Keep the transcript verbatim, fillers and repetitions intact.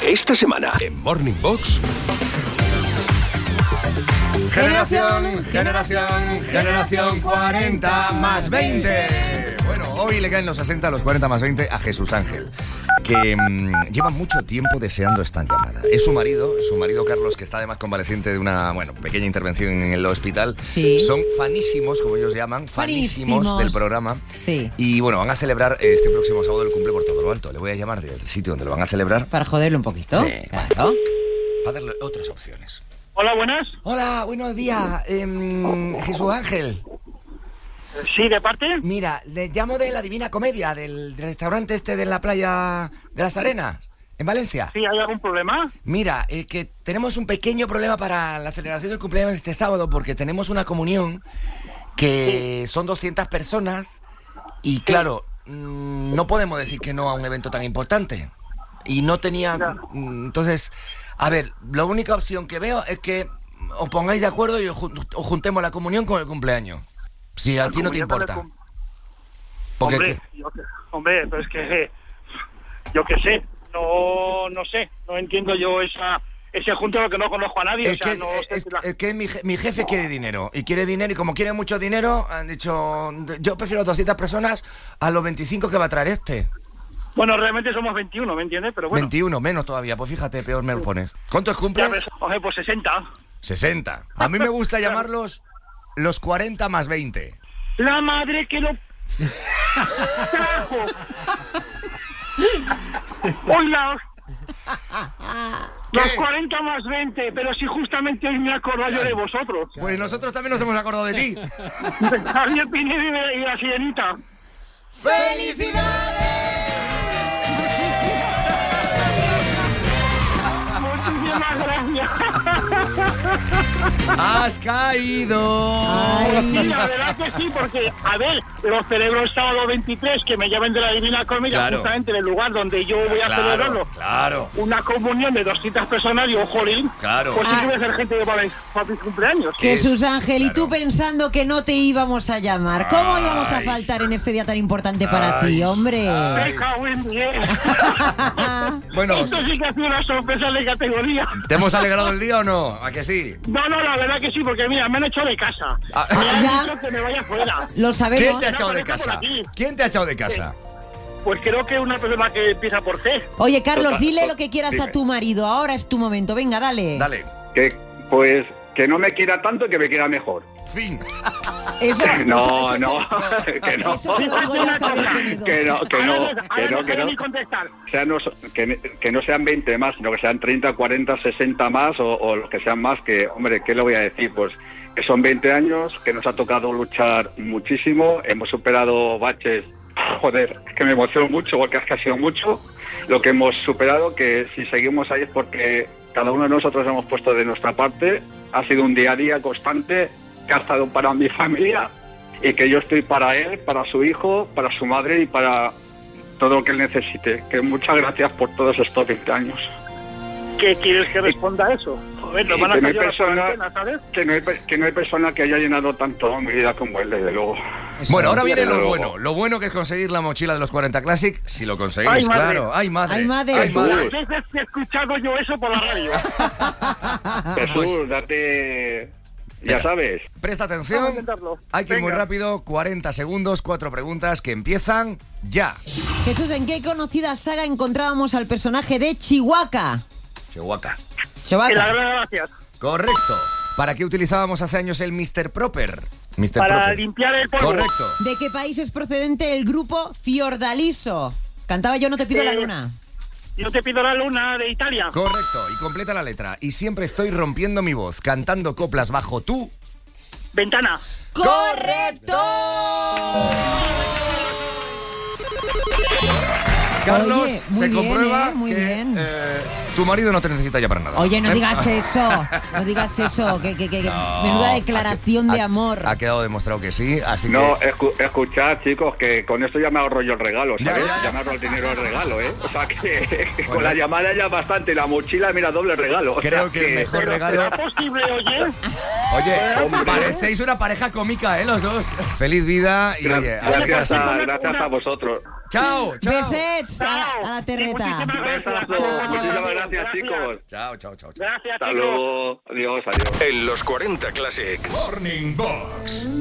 Esta semana en Morning Box. Generación, generación, generación cuarenta más veinte. Bueno, hoy le caen los sesenta a los cuarenta más veinte a Jesús Ángel, que mmm, lleva mucho tiempo deseando esta llamada. Es su marido, su marido Carlos, que está además convaleciente de una, bueno, pequeña intervención en el hospital. Sí. Son fanísimos, como ellos llaman, fanísimos, fanísimos del programa. Sí. Y bueno, van a celebrar este próximo sábado el cumple por todo lo alto. Le voy a llamar del sitio donde lo van a celebrar. Para joderlo un poquito. Sí, claro. Para darle otras opciones. Hola, buenas. Hola, buenos días, eh, Jesús Ángel. Sí, ¿de parte? Mira, le llamo de la Divina Comedia, del, del restaurante este de la playa de las Arenas, en Valencia. Sí, ¿hay algún problema? Mira, eh, que tenemos un pequeño problema para la celebración del cumpleaños este sábado, porque tenemos una comunión que sí. Son doscientas personas y claro, sí. mmm, no podemos decir que no a un evento tan importante. Y no tenía... No. Entonces... A ver, la única opción que veo es que os pongáis de acuerdo y os juntemos la comunión con el cumpleaños. Si a ti no te importa. Cum... Hombre, yo, hombre, pero es que yo qué sé, no no sé, no entiendo yo esa ese junte porque no conozco a nadie. Es o sea, que, no es, sé es, si la... es que mi, mi jefe quiere dinero, y quiere dinero, y como quiere mucho dinero, han dicho, yo prefiero doscientas personas a los veinticinco que va a traer este. Bueno, realmente somos veintiuno, ¿me entiendes? Pero bueno. veintiuno, menos todavía, pues fíjate, peor me lo pones. ¿Cuántos cumples? Ves, oye, pues sesenta. sesenta. A mí me gusta llamarlos los cuarenta más veinte. La madre que lo... ¡Trajo! ¡Hola! Los cuarenta más veinte, pero si justamente hoy me acuerdo yo de vosotros. Pues nosotros también nos hemos acordado de ti. Javier Pinedo y la Sirenita. ¡Felicidades! Muchísimas gracias. ¡Has caído! Ay. Sí, la verdad que sí, porque, a ver, lo celebro el sábado veintitrés, que me llamen de la Divina Comedia, claro. Justamente del lugar donde yo voy a claro, celebrarlo. Claro. Una comunión de doscientas personas y un jolín. Claro. Pues sí ah. debe ser gente de para mis cumpleaños. Jesús Ángel, claro. Y tú pensando que no te íbamos a llamar. ¿Cómo Ay. íbamos a faltar en este día tan importante para Ay. ti, hombre? Me cago en diez. Bueno, esto sí que ha sido una sorpresa de categoría. ¿Te hemos alegrado el día o no? ¿A que sí? No, no, la verdad que sí, porque mira, me han echado de casa. Ah. Me han ¿Ya? dicho que me vaya fuera. Lo sabemos. ¿Quién te ha echado de casa? ¿Quién te ha echado de casa? Pues creo que una persona que empieza por C. Oye, Carlos, Total, dile to- lo que quieras dime. a tu marido. Ahora es tu momento. Venga, dale. Dale. Que, pues, que no me quiera tanto, que me quiera mejor. Fin. Eso, No, eso, no, eso, que no. Eso se lo digo yo a Javier Pinedo. Que no, que no, Ahora que no, no que sabe no. ni contestar. O sea, no, que, que no sean veinte más, sino que sean treinta, cuarenta, sesenta más o, o los que sean más, que, hombre, ¿qué le voy a decir? Pues que son veinte años, que nos ha tocado luchar muchísimo, hemos superado baches, joder, que me emociono mucho porque es que ha sido mucho lo que hemos superado, que si seguimos ahí es porque cada uno de nosotros hemos puesto de nuestra parte, ha sido un día a día constante, que ha estado para mi familia y que yo estoy para él, para su hijo, para su madre y para todo lo que él necesite. Que muchas gracias por todos estos veinte años. ¿Qué quieres que responda a eso? Joder, nos Y van a que no hay salir a la persona- cuarentena, ¿sabes? Que no hay, pe- que no hay persona que haya llenado tanto mi vida como él, desde luego. Bueno, ahora viene lo Luego. bueno. Lo bueno que es conseguir la mochila de los cuarenta Classic. Si lo conseguís, Ay, madre. claro. ¡Ay, madre! Ay, madre. ¡Ay, madre! Las veces que he escuchado yo eso por la radio. Jesús, date... Ya Venga. sabes. Presta Vamos a atención. intentarlo. Hay que ir muy Venga. rápido. cuarenta segundos, cuatro preguntas que empiezan ya. Jesús, ¿en qué conocida saga encontrábamos al personaje de Chihuahua? Chihuahua. Que la Chihuahua. gran gracias. Correcto. ¿Para qué utilizábamos hace años el mister Proper? mister Para Proper. limpiar el polvo. Correcto. ¿De qué país es procedente el grupo Fiordaliso? Cantaba Yo no te pido Eh, la luna. Yo te pido la luna de Italia. Correcto. Y completa la letra. Y siempre estoy rompiendo mi voz, cantando coplas bajo tú. Ventana. ¡Correcto! Carlos, Oye, muy se bien, comprueba ¿eh? Muy que bien. eh, tu marido no te necesita ya para nada. Oye, no ¿Eh? digas eso, no digas eso, que, que, que, que No, menuda declaración ha- de amor. Ha quedado demostrado que sí, así No, que... escu- escuchad, chicos, que con esto ya me ahorro yo el regalo, Ya, ¿sabes? ya, ya. Ya me ahorro el dinero del regalo, ¿eh? O sea, que, que Bueno. con la llamada ya bastante, la mochila, mira, doble regalo. O Creo sea, que el mejor Pero regalo... ¿será posible, oye? Oye, Hombre. parecéis una pareja cómica, ¿eh? Los dos. Feliz vida y Gra- oye, así que gracias, así. a, gracias a vosotros. Chao, chao. Besets a, la- a la terreta. Muchísimas gracias. Besazo, muchísimas gracias. Gracias, Gracias. chicos. Chao, chao, chao. chao. Gracias, Hasta chicos. luego. Adiós, adiós. En los cuarenta Classic. Morning Box.